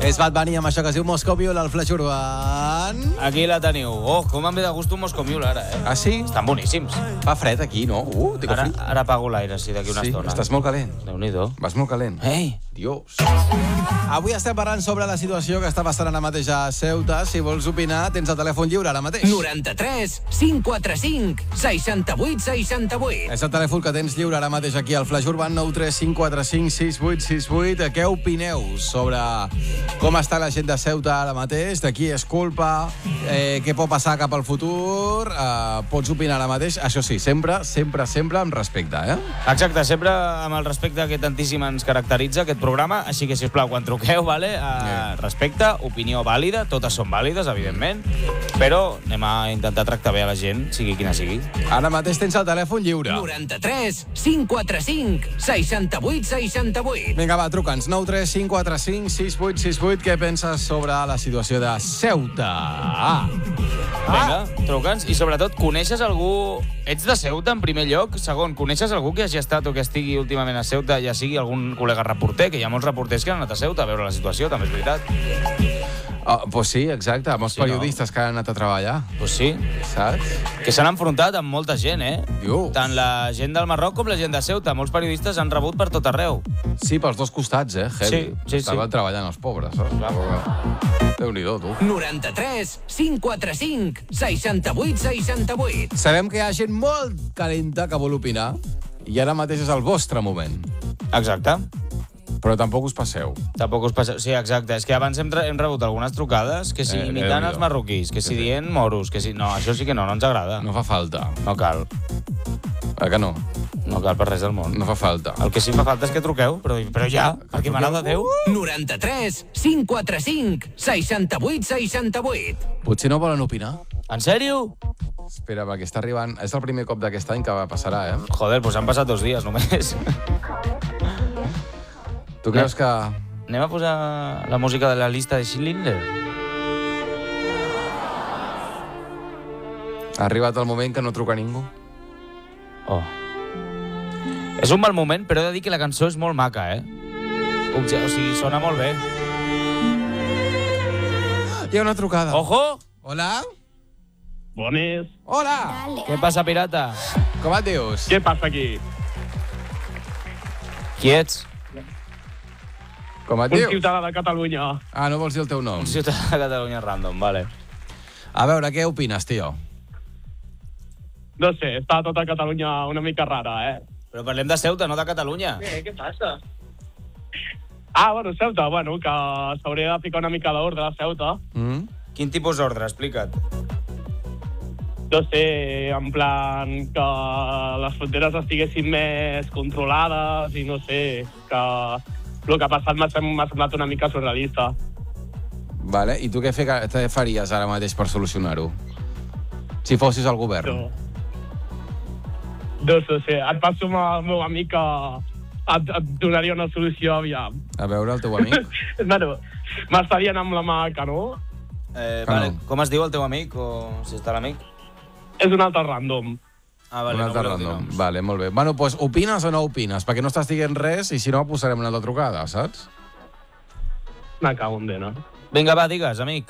És Bad Bunny amb això que es diu Moscow Mule al Flash Urban. Aquí la teniu. Oh, com em ve de gust un Moscow Mule ara, eh? Ah, sí? Estan boníssims. Fa fred aquí, no? Tinc fred. Ara apago l'aire, sí, d'aquí una estona. Estàs molt calent. Déu-n'hi-do. Vas molt calent. Ei! Dios. Avui estem parlant sobre la situació que està passant ara mateix a Ceuta. Si vols opinar, tens el telèfon lliure ara mateix. 93 545 68 68. És el telèfon que tens lliure ara mateix aquí al Flash Urban, 935456868. Què opineu sobre com està la gent de Ceuta ara mateix? De qui és culpa? Què pot passar cap al futur? Pots opinar ara mateix. Això sí, sempre amb respecte, eh? Exacte, sempre amb el respecte que tantíssim ens caracteritza aquest programa, així que, sisplau, quan truqueu, vale, respecte, opinió vàlida, totes són vàlides, evidentment, però anem a intentar tractar bé a la gent, sigui quina sigui. Ara mateix tens el telèfon lliure. 93 545 68 68. Vinga, va, truca'ns. 935456868. Què penses sobre la situació de Ceuta? Vinga, truca'ns. I sobretot, coneixes algú... Ets de Ceuta, en primer lloc? Segon, coneixes algú que hagi estat o que estigui últimament a Ceuta, ja sigui algun col·lega reporter, que hi ha molts reporters que han anat a Ceuta a veure la situació, també és veritat. Pues sí, exacte. Molts periodistes que han anat a treballar. Pues sí. Saps? Que s'han enfrontat amb molta gent, eh? Dius. Tant la gent del Marroc com la gent de Ceuta. Molts periodistes han rebut per tot arreu. Sí, pels dos costats, eh? Heavy. Sí. Estaven treballant els pobres, saps? Déu-n'hi-do, tu. 93 545 68 68. Sabem que hi ha gent molt calenta que vol opinar i ara mateix és el vostre moment. Exacte. Però tampoc us passeu. Tampoc us passeu. Sí, exacte. És que abans hem rebut algunes trucades, que si imitant els marroquís, que si dient moros, que si... No, això sí que no ens agrada. No fa falta. No cal. Que no? No cal per res del món. No fa falta. El que sí fa falta és que truqueu, però ja, perquè m'agrada Déu. 93 545 68 68. Potser no volen opinar? En sèrio? Espera, perquè està arribant... És el primer cop d'aquest any que passarà, eh? Joder, doncs han passat 2 dies només. Tu creus que... Anem a posar la música de la llista de Schindler? Ha arribat el moment que no truca ningú? Oh. És un mal moment, però he de dir que la cançó és molt maca, eh? O sigui, sona molt bé. Hi ha una trucada. Ojo! Hola? Bones. Hola! Què passa, pirata? Com et dius? Què passa aquí? Qui ets? Com et Un dius? ciutadà de Catalunya. No vols dir el teu nom? Un ciutadà de Catalunya random, vale. A veure, què opines, tio? No sé, està tota Catalunya una mica rara, eh? Però parlem de Ceuta, no de Catalunya. Què passa? Bueno, Ceuta, que s'hauria de ficar una mica d'ordre a Ceuta. Quin tipus d'ordre? Explica't. No sé, en plan que les fronteres estiguessin més controlades i no sé, que el que ha passat m'ha semblat una mica surrealista. Vale, i tu què faries ara mateix per solucionar-ho? Si fossis al govern. No sé, et passo amb el meu amic que et donaria una solució aviam. A veure, el teu amic? M'està dient amb la mà que no. Vale. Com es diu el teu amic, o si està l'amic? És un altre random. Vale, un altre random. Vale, molt bé. Bueno, doncs opines o no opines? Perquè no estàs dient res i si no posarem una altra trucada, saps? Me cago en dena. Vinga, va, digues, amic.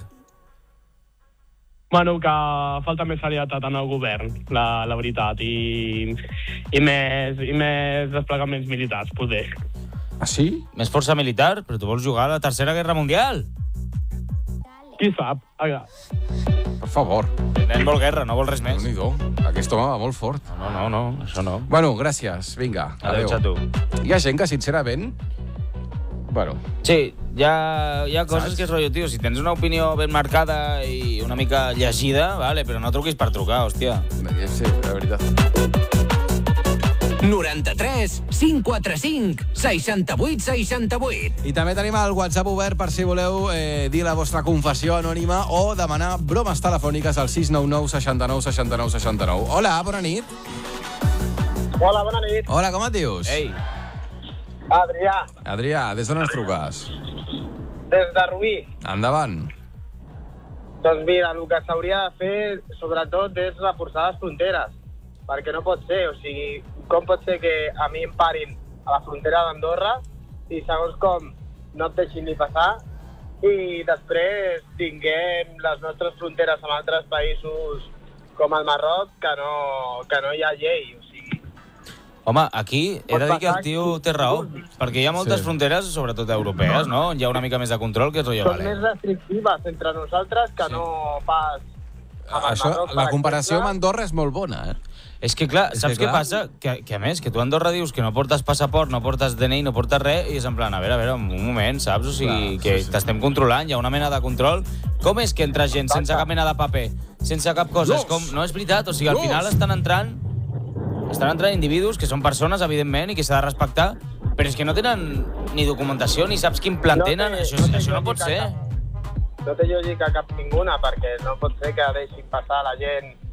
Que falta més serietat en el govern, la veritat, i més desplegaments militars, poder. Ah, sí? Més força militar? Però tu vols jugar a la Tercera Guerra Mundial? Qui sap? Per favor. Nen vol guerra, no vol res més. Déu-n'hi-do. Aquest home va molt fort. No, això no. Bueno, gràcies. Vinga, adéu. Adéu. Hi ha gent que, sincerament... Bueno. Sí, hi ha coses que és rotllo, tio, si tens una opinió ben marcada i una mica llegida, vale, però no truquis per trucar, hòstia. Sí, la veritat. 93 545 68 68. I també tenim el WhatsApp obert per si voleu dir la vostra confessió anònima o demanar bromes telefòniques al 699 69 69 69. Hola, bona nit. Hola, bona nit. Hola, com et dius? Ei. Adrià. Adrià, des d'on ens truques? Des de Rubí. Endavant. Doncs mira, el que s'hauria de fer, sobretot, és reforçar les fronteres. Perquè no pot ser, o sigui, com pot ser que a mi em parin a la frontera d'Andorra i segons com no et deixin ni passar i després tinguem les nostres fronteres amb altres països com el Marroc, que no hi ha llei, o sigui... Home, aquí he de dir que el tio té raó, perquè hi ha moltes fronteres, sobretot europees, no? On hi ha una mica més de control que és rotllo, Són més restrictives entre nosaltres que no pas amb el Marroc, la comparació amb Andorra és molt bona, És que, clar, saps què passa? Que a més, que tu a Andorra dius que no portes passaport, no portes DNI, no portes res, i és en plan, a veure, un moment, saps? O sigui, que t'estem controlant, hi ha una mena de control. Com és que entra gent sense cap mena de paper, sense cap cosa? No és veritat, o sigui, al final estan entrant individus que són persones, evidentment, i que s'ha de respectar, però és que no tenen ni documentació, ni saps quin plan tenen, això no pot ser. No té lògica cap ninguna, perquè no pot ser que deixin passar la gent